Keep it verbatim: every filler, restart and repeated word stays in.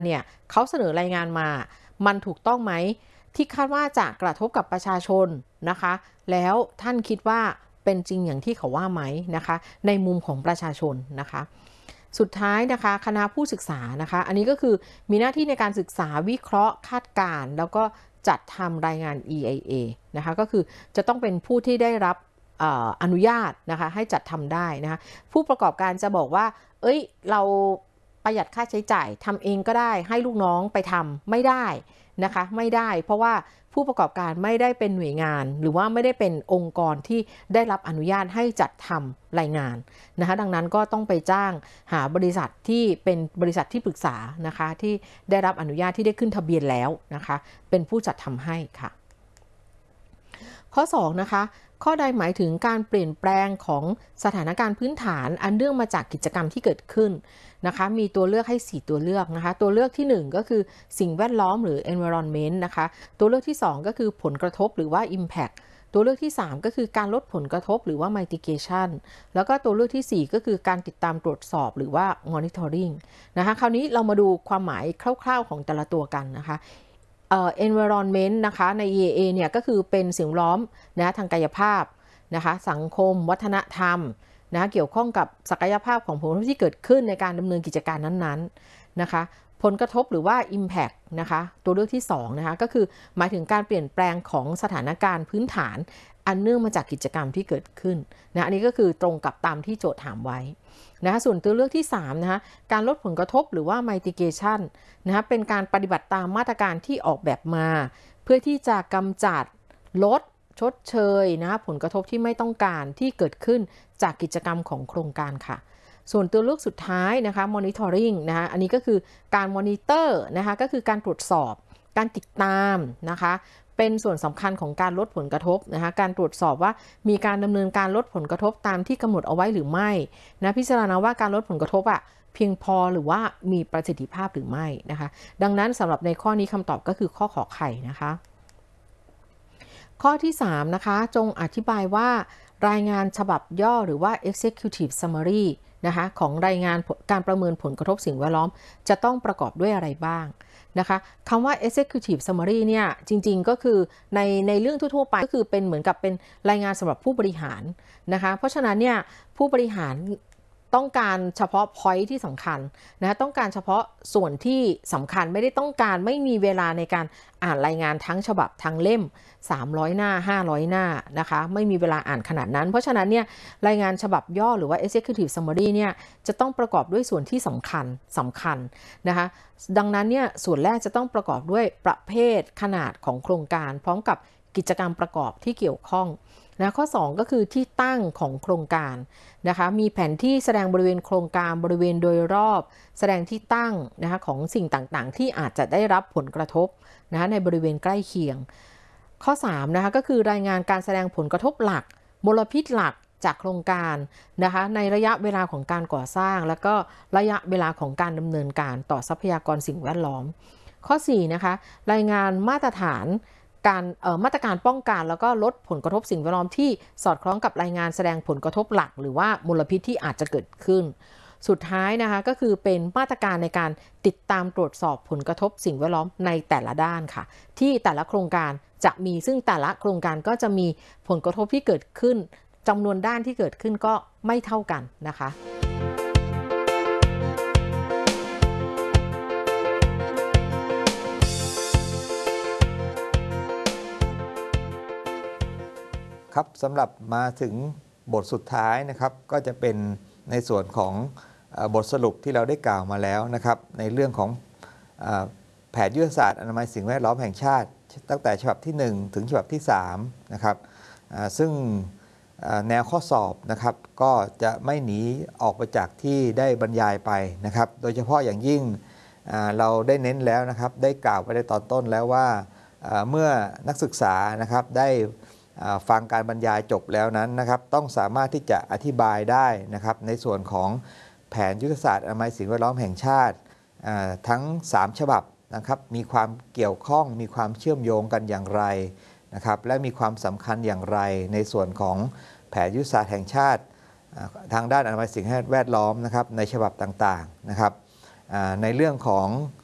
เนี่ยเขาเสนอรายงานมามันถูกต้องไหมที่คาดว่าจะกระทบกับประชาชนนะคะแล้วท่านคิดว่าเป็นจริงอย่างที่เขาว่าไหมนะคะในมุมของประชาชนนะคะสุดท้ายนะคะคณะผู้ศึกษานะคะอันนี้ก็คือมีหน้าที่ในการศึกษาวิเคราะห์คาดการณ์แล้วก็จัดทำรายงาน อี ไอ เอ นะคะก็คือจะต้องเป็นผู้ที่ได้รับอนุญาตนะคะให้จัดทำได้นะคะผู้ประกอบการจะบอกว่าเอ้ยเราประหยัดค่าใช้จ่ายทำเองก็ได้ให้ลูกน้องไปทำไม่ได้นะคะไม่ได้เพราะว่าผู้ประกอบการไม่ได้เป็นหน่วยงานหรือว่าไม่ได้เป็นองค์กรที่ได้รับอนุญาตให้จัดทำรายงานนะคะดังนั้นก็ต้องไปจ้างหาบริษัทที่เป็นบริษัทที่ปรึกษานะคะที่ได้รับอนุญาตที่ได้ขึ้นทะเบียนแล้วนะคะเป็นผู้จัดทำให้ค่ะข้อสองนะคะข้อใดหมายถึงการเปลี่ยนแปลงของสถานการณ์พื้นฐานอันเนื่องมาจากกิจกรรมที่เกิดขึ้นนะคะมีตัวเลือกให้สี่ตัวเลือกนะคะตัวเลือกที่หนึ่งก็คือสิ่งแวดล้อมหรือ environment นะคะตัวเลือกที่สองก็คือผลกระทบหรือว่า impact ตัวเลือกที่สามก็คือการลดผลกระทบหรือว่า mitigation แล้วก็ตัวเลือกที่สี่ก็คือการติดตามตรวจสอบหรือว่า monitoring นะคะคราวนี้เรามาดูความหมายคร่าวๆของแต่ละตัวกันนะคะเอ่อ environment นะคะใน อี เอ เอ เนี่ยก็คือเป็นสิ่งแวดล้อมนะทางกายภาพนะคะสังคมวัฒนธรรมนะเกี่ยวข้องกับศักยภาพของผลกระทบที่เกิดขึ้นในการดำเนินกิจการนั้นๆนะคะผลกระทบหรือว่า impact นะคะตัวเลือกที่สองนะคะก็คือหมายถึงการเปลี่ยนแปลงของสถานการณ์พื้นฐานอันเนื่องมาจากกิจกรรมที่เกิดขึ้นนะอันนี้ก็คือตรงกับตามที่โจทย์ถามไว้นะคะส่วนตัวเลือกที่สามนะคะการลดผลกระทบหรือว่า mitigation นะคะเป็นการปฏิบัติตามมาตรการที่ออกแบบมาเพื่อที่จะกำจัดลดชดเชยนะผลกระทบที่ไม่ต้องการที่เกิดขึ้นจากกิจกรรมของโครงการค่ะส่วนตัวเลือกสุดท้ายนะคะ monitoring นะคะอันนี้ก็คือการ monitor นะคะก็คือการตรวจสอบการติดตามนะคะเป็นส่วนสำคัญของการลดผลกระทบนะคะการตรวจสอบว่ามีการดำเนินการลดผลกระทบตามที่กำหนดเอาไว้หรือไม่นะพิจารณาว่าการลดผลกระทบอะเพียงพอหรือว่ามีประสิทธิภาพหรือไม่นะคะดังนั้นสำหรับในข้อนี้คำตอบก็คือข้อขอไข่นะคะข้อที่สามนะคะจงอธิบายว่ารายงานฉบับย่อหรือว่า executive summary นะคะของรายงานการประเมินผลกระทบสิ่งแวดล้อมจะต้องประกอบด้วยอะไรบ้างนะคะคำว่า executive summary เนี่ยจริงๆก็คือในในเรื่องทั่วๆไปก็คือเป็นเหมือนกับเป็นรายงานสำหรับผู้บริหารนะคะเพราะฉะนั้นเนี่ยผู้บริหารต้องการเฉพาะ point ที่สำคัญนะต้องการเฉพาะส่วนที่สำคัญไม่ได้ต้องการไม่มีเวลาในการอ่านรายงานทั้งฉบับทั้งเล่มสามร้อยหน้าห้าร้อยหน้านะคะไม่มีเวลาอ่านขนาดนั้นเพราะฉะนั้นเนี่ยรายงานฉบับย่อหรือว่า executive summary เนี่ยจะต้องประกอบด้วยส่วนที่สำคัญสำคัญนะคะดังนั้นเนี่ยส่วนแรกจะต้องประกอบด้วยประเภทขนาดของโครงการพร้อมกับกิจกรรมประกอบที่เกี่ยวข้องนะข้อสองก็คือที่ตั้งของโครงการนะคะมีแผนที่แสดงบริเวณโครงการบริเวณโดยรอบแสดงที่ตั้งนะคะของสิ่งต่างๆที่อาจจะได้รับผลกระทบนะคะในบริเวณใกล้เคียงข้อสามนะคะก็คือรายงานการแสดงผลกระทบหลักมลพิษหลักจากโครงการนะคะในระยะเวลาของการก่อสร้างแล้วก็ระยะเวลาของการดำเนินการต่อทรัพยากรสิ่งแวดล้อมข้อสี่นะคะรายงานมาตรฐานการมาตรการป้องกันแล้วก็ลดผลกระทบสิ่งแวดล้อมที่สอดคล้องกับรายงานแสดงผลกระทบหลักหรือว่ามลพิษที่อาจจะเกิดขึ้นสุดท้ายนะคะก็คือเป็นมาตรการในการติดตามตรวจสอบผลกระทบสิ่งแวดล้อมในแต่ละด้านค่ะที่แต่ละโครงการจะมีซึ่งแต่ละโครงการก็จะมีผลกระทบที่เกิดขึ้นจำนวนด้านที่เกิดขึ้นก็ไม่เท่ากันนะคะครับสำหรับมาถึงบทสุดท้ายนะครับก็จะเป็นในส่วนของบทสรุปที่เราได้กล่าวมาแล้วนะครับในเรื่องของแผนยุทธศาสตร์อนามัยสิ่งแวดล้อมแห่งชาติตั้งแต่ฉบับที่หนึ่งถึงฉบับที่สามนะครับซึ่งแนวข้อสอบนะครับก็จะไม่หนีออกไปจากที่ได้บรรยายไปนะครับโดยเฉพาะอย่างยิ่งเราได้เน้นแล้วนะครับได้กล่าวไปในตอนต้นแล้วว่าเมื่อนักศึกษานะครับได้ฟังการบรรยายจบแล้วนั้นนะครับต้องสามารถที่จะอธิบายได้นะครับในส่วนของแผนยุทธศาสตร์อนามัยสิ่งแวดล้อมแห่งชาติทั้งสามฉบับนะครับมีความเกี่ยวข้องมีความเชื่อมโยงกันอย่างไรนะครับและมีความสำคัญอย่างไรในส่วนของแผนยุทธศาสตร์แห่งชาติทางด้านอนามัยสิ่งแวดล้อมนะครับในฉบับต่างๆนะครับในเรื่องของ